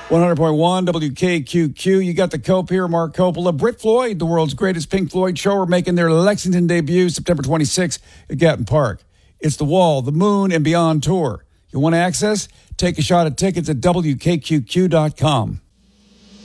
100.1 WKQQ. You got the Cope here, Mark Coppola. Brit Floyd, the world's greatest Pink Floyd show, are making their Lexington debut September 26th at Gatton Park. It's the Wall, the Moon, and Beyond tour. You want access? Take a shot at tickets at WKQQ.com.